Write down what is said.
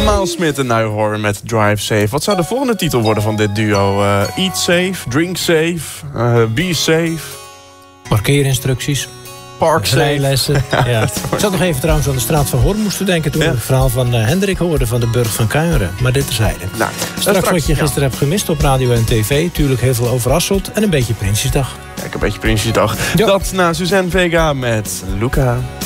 Miles Smith en Nijhoorn met Drive Safe. Wat zou de volgende titel worden van dit duo? Eat safe, drink safe, be safe. Parkeerinstructies. Park safe. Rijlessen. Ja. Ik zat nog even trouwens aan de straat van Hoorn moesten denken toen ik het verhaal van Hendrik hoorde van de Burg van Kuijeren. Maar dit terzijde. Nou, straks wat je gisteren hebt gemist op radio en tv. Tuurlijk heel veel over Asselt en een beetje Prinsjesdag. Kijk, een beetje Prinsjesdag. Ja. Dat na Suzanne Vega met Luca.